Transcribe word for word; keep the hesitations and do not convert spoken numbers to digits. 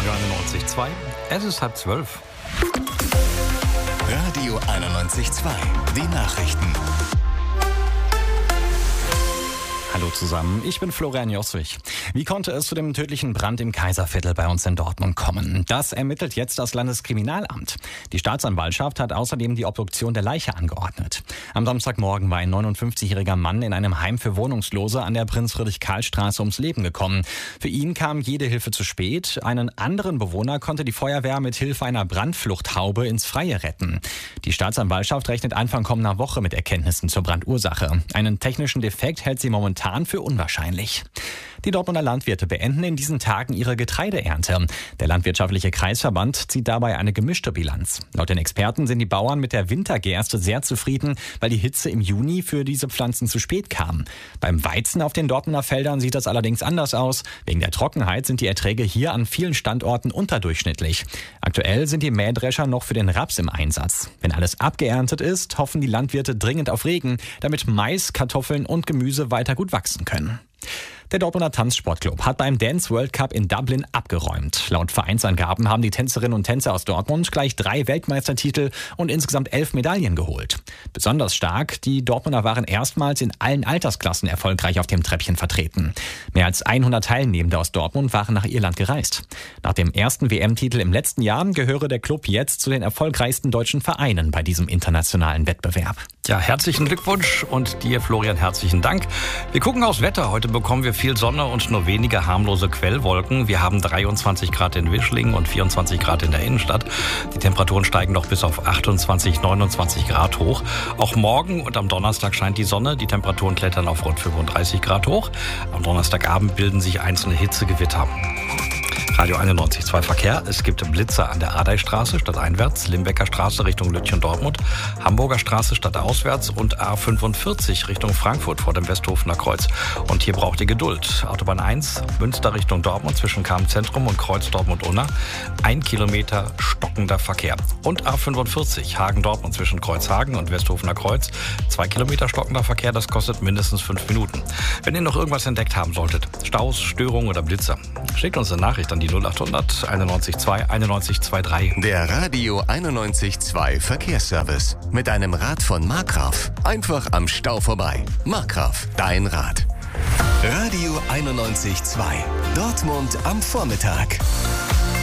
Radio einundneunzig Komma zwei. Es ist halb zwölf. Radio einundneunzig Komma zwei. Die Nachrichten. Hallo zusammen, ich bin Florian Josswig. Wie konnte es zu dem tödlichen Brand im Kaiserviertel bei uns in Dortmund kommen? Das ermittelt jetzt das Landeskriminalamt. Die Staatsanwaltschaft hat außerdem die Obduktion der Leiche angeordnet. Am Samstagmorgen war ein neunundfünfzigjähriger Mann in einem Heim für Wohnungslose an der Prinz-Friedrich-Karl-Straße ums Leben gekommen. Für ihn kam jede Hilfe zu spät. Einen anderen Bewohner konnte die Feuerwehr mit Hilfe einer Brandfluchthaube ins Freie retten. Die Staatsanwaltschaft rechnet Anfang kommender Woche mit Erkenntnissen zur Brandursache. Einen technischen Defekt hält sie momentan für unwahrscheinlich. Die Dortmunder Landwirte beenden in diesen Tagen ihre Getreideernte. Der Landwirtschaftliche Kreisverband zieht dabei eine gemischte Bilanz. Laut den Experten sind die Bauern mit der Wintergerste sehr zufrieden, weil die Hitze im Juni für diese Pflanzen zu spät kam. Beim Weizen auf den Dortmunder Feldern sieht das allerdings anders aus. Wegen der Trockenheit sind die Erträge hier an vielen Standorten unterdurchschnittlich. Aktuell sind die Mähdrescher noch für den Raps im Einsatz. Wenn alles abgeerntet ist, hoffen die Landwirte dringend auf Regen, damit Mais, Kartoffeln und Gemüse weiter gut wachsen können. Der Dortmunder Tanzsportclub hat beim Dance World Cup in Dublin abgeräumt. Laut Vereinsangaben haben die Tänzerinnen und Tänzer aus Dortmund gleich drei Weltmeistertitel und insgesamt elf Medaillen geholt. Besonders stark, die Dortmunder waren erstmals in allen Altersklassen erfolgreich auf dem Treppchen vertreten. Mehr als hundert Teilnehmende aus Dortmund waren nach Irland gereist. Nach dem ersten W M-Titel im letzten Jahr gehöre der Club jetzt zu den erfolgreichsten deutschen Vereinen bei diesem internationalen Wettbewerb. Ja, herzlichen Glückwunsch und dir, Florian, herzlichen Dank. Wir gucken aufs Wetter. Heute bekommen wir viel Sonne und nur wenige harmlose Quellwolken. Wir haben dreiundzwanzig Grad in Wischlingen und vierundzwanzig Grad in der Innenstadt. Die Temperaturen steigen noch bis auf achtundzwanzig, neunundzwanzig Grad hoch. Auch morgen und am Donnerstag scheint die Sonne. Die Temperaturen klettern auf rund fünfunddreißig Grad hoch. Am Donnerstagabend bilden sich einzelne Hitzegewitter. Radio einundneunzig Komma zwei Verkehr. Es gibt Blitzer an der Adeistraße stadteinwärts, Limbecker Straße Richtung Lütchen-Dortmund, Hamburger Straße stadtauswärts und A fünfundvierzig Richtung Frankfurt vor dem Westhofener Kreuz. Und hier braucht ihr Geduld. Autobahn eins, Münster Richtung Dortmund zwischen Cham-Zentrum und Kreuz Dortmund-Unna. Ein Kilometer stockender Verkehr. Und A fünfundvierzig, Hagen-Dortmund zwischen Kreuzhagen und Westhofener Kreuz. Zwei Kilometer stockender Verkehr, das kostet mindestens fünf Minuten. Wenn ihr noch irgendwas entdeckt haben solltet, Staus, Störungen oder Blitzer, schickt uns eine Nachricht an die null achthundert einundneunzig Komma zwei einundneunzig Komma drei. Der Radio einundneunzig Komma zwei Verkehrsservice. Mit einem Rad von Markgraf. Einfach am Stau vorbei. Markgraf, dein Rad. Radio einundneunzig Komma zwei. Dortmund am Vormittag.